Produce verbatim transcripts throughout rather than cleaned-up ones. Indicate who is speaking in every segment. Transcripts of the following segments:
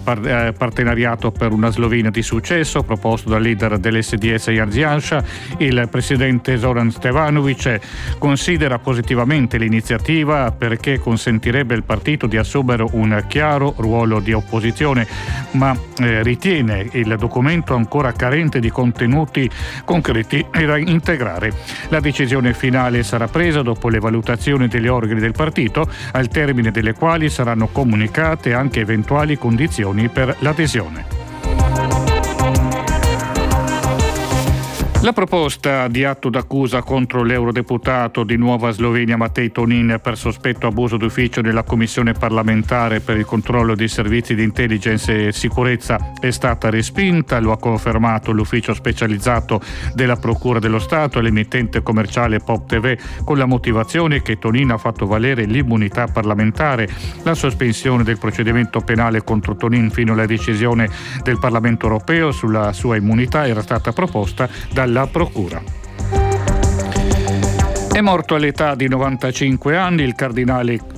Speaker 1: partenariato per una Slovenia di successo proposto dal leader dell'esse di esse Janez Janša. Il presidente Zoran Stevanović considera positivamente l'iniziativa perché consentirebbe al partito di assumere un chiaro ruolo di opposizione, ma eh, ritiene il documento ancora carente di contenuti concreti e da integrare. La decisione finale sarà presa dopo le valutazioni degli organi del partito, al termine delle quali saranno comunicate anche eventuali condizioni per l'adesione. La proposta di atto d'accusa contro l'eurodeputato di Nuova Slovenia Matej Tonin per sospetto abuso d'ufficio nella Commissione parlamentare per il controllo dei servizi di intelligence e sicurezza è stata respinta. Lo ha confermato l'ufficio specializzato della Procura dello Stato e l'emittente commerciale Pop tivù, con la motivazione che Tonin ha fatto valere l'immunità parlamentare. La sospensione del procedimento penale contro Tonin fino alla decisione del Parlamento europeo sulla sua immunità era stata proposta dalla Procura. È morto all'età di novantacinque anni il cardinale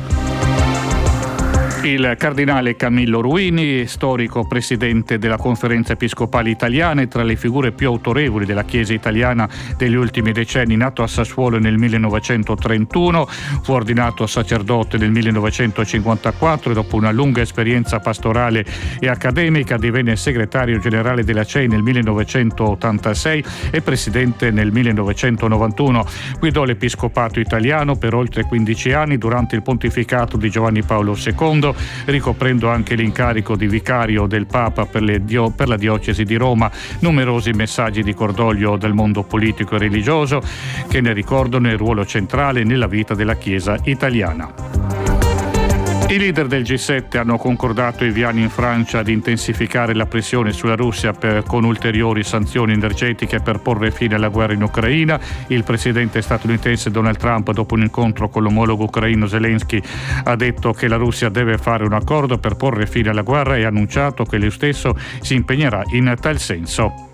Speaker 1: Il cardinale Camillo Ruini, storico presidente della Conferenza Episcopale Italiana e tra le figure più autorevoli della Chiesa italiana degli ultimi decenni. Nato a Sassuolo nel millenovecentotrentuno, fu ordinato sacerdote nel millenovecentocinquantaquattro e dopo una lunga esperienza pastorale e accademica divenne segretario generale della C E I nel millenovecentottantasei e presidente nel millenovecentonovantuno. Guidò l'Episcopato italiano per oltre quindici anni durante il pontificato di Giovanni Paolo secondo, ricoprendo anche l'incarico di vicario del Papa per, le dio- per la diocesi di Roma. Numerosi messaggi di cordoglio del mondo politico e religioso che ne ricordano il ruolo centrale nella vita della Chiesa italiana. I leader del G sette hanno concordato i piani in Francia di intensificare la pressione sulla Russia per, con ulteriori sanzioni energetiche per porre fine alla guerra in Ucraina. Il presidente statunitense Donald Trump, dopo un incontro con l'omologo ucraino Zelensky, ha detto che la Russia deve fare un accordo per porre fine alla guerra e ha annunciato che lui stesso si impegnerà in tal senso.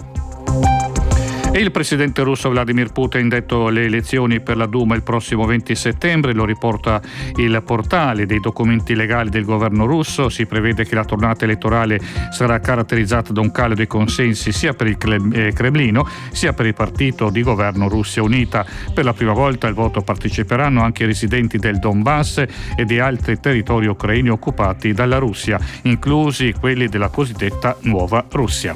Speaker 1: E il presidente russo Vladimir Putin ha indetto le elezioni per la Duma il prossimo venti settembre, lo riporta il portale dei documenti legali del governo russo. Si prevede che la tornata elettorale sarà caratterizzata da un calo dei consensi sia per il Cremlino sia per il partito di governo Russia Unita. Per la prima volta al voto parteciperanno anche i residenti del Donbass e di altri territori ucraini occupati dalla Russia, inclusi quelli della cosiddetta Nuova Russia.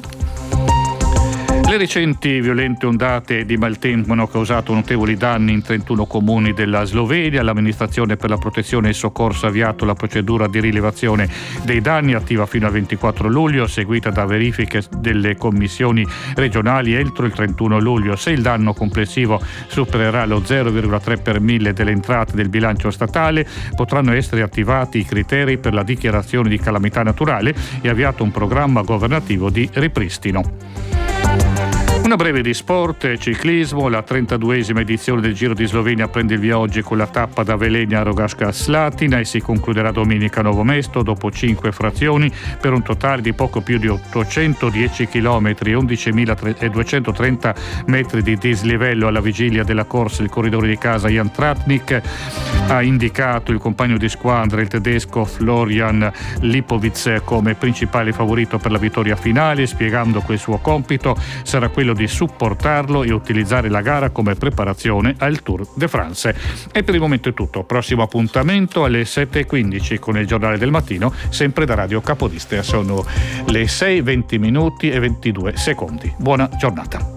Speaker 1: Le recenti violente ondate di maltempo hanno causato notevoli danni in trentuno comuni della Slovenia. L'amministrazione per la protezione e il soccorso ha avviato la procedura di rilevazione dei danni, attiva fino al ventiquattro luglio, seguita da verifiche delle commissioni regionali entro il trentuno luglio. Se il danno complessivo supererà lo zero virgola tre per mille delle entrate del bilancio statale, potranno essere attivati i criteri per la dichiarazione di calamità naturale e avviato un programma governativo di ripristino. Una breve di sport e ciclismo. La trentaduesima edizione del Giro di Slovenia prende il via oggi con la tappa da Velenja a Rogaška Slatina e si concluderà domenica a Novo Mesto dopo cinque frazioni per un totale di poco più di ottocentodieci chilometri e undicimiladuecentotrenta metri di dislivello. Alla vigilia della corsa il corridore di casa Jan Tratnik ha indicato il compagno di squadra, il tedesco Florian Lipovic, come principale favorito per la vittoria finale, spiegando che il suo compito sarà quello di supportarlo e utilizzare la gara come preparazione al Tour de France. E per il momento è tutto. Prossimo appuntamento alle sette e quindici con il giornale del mattino, sempre da Radio Capodistria. Sono le sei e venti minuti e ventidue secondi. Buona giornata.